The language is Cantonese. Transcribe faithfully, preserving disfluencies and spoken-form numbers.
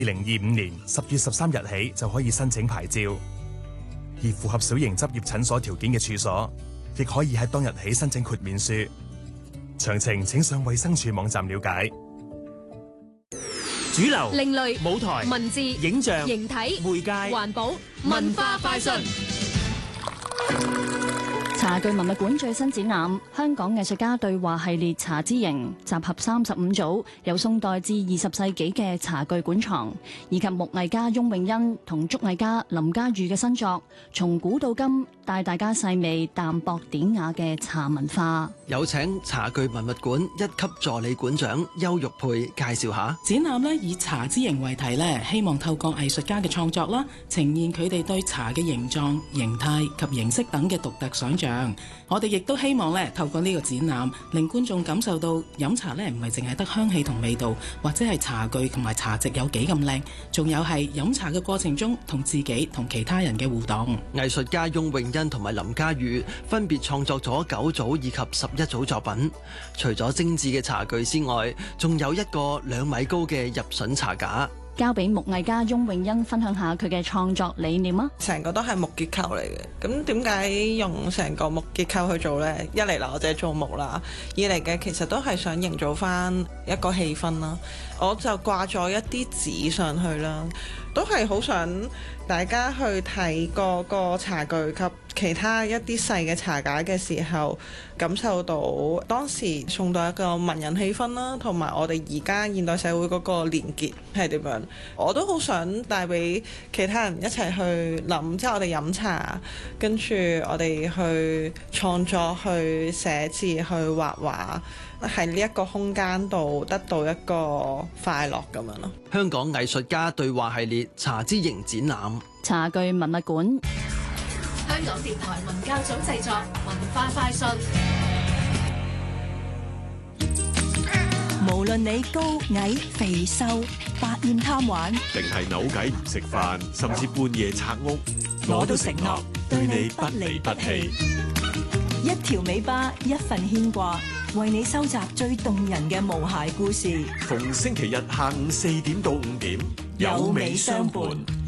二零二五年十月十三日起就可以申請牌照，而符合小型執業診所條件嘅處所，亦可以喺當日起申請豁免書。詳情請上衛生署網站了解。 主流、 另類、 舞台、 文字、 影像、 形體、 媒介、 環保、文化快訊。 茶具文物館最新展覽《香港藝術家對話系列茶之形》，集合三十五組由宋代至二十世紀嘅茶具館藏，以及木藝家翁永欣同竹藝家林家裕嘅新作，從古到今帶大家細味淡薄典雅嘅茶文化。 有請茶具文物館一級助理館長邱玉佩介紹下展覽呢，以茶之形為題呢，希望透過藝術家嘅創作啦，呈現佢哋對茶嘅形狀、形態及形式等嘅獨特想像。我哋亦都希望咧，透過呢個展覽，令觀眾感受到飲茶咧唔係淨係得香氣同味道，或者係茶具同埋茶席有幾咁靚，仲有係飲茶嘅過程中同自己同其他人嘅互動。 藝術家翁永欣同埋林家裕分別創作咗九組以及十一組作品，除咗精緻嘅茶具之外，仲有一個兩米高嘅入榫茶架。 交俾木藝家翁永欣分享下佢嘅創作理念啊！ 成個都係木結構嚟嘅，咁點解用成個木結構去做呢？一嚟啦，我自己做木啦；二嚟嘅其實都係想營造翻一個氣氛啦。我就掛咗一啲紙上去啦，都係好想大家去睇個個茶具及其他一啲細嘅茶架嘅時候，感受到當時送到一個文人氣氛啦，同埋我哋而家現代社會嗰個連結係點樣。我都好想帶俾其他人一齊去諗，即係我哋飲茶，跟住我哋去創作、去寫字、去畫畫，喺呢一個空間度得到一個快樂咁樣咯。 香港藝術家對話系列茶之形展覽， 茶具文物館。 香港電台文教組製作，文化快訊。 無論你高矮肥瘦，百厭貪玩， 定係扭計唔食飯，甚至半夜拆屋， 我都承諾對你不離不棄。一條尾巴，一份牽掛，為你收集最動人嘅無鞋故事。 逢星期日下午四點到五點，有美相伴。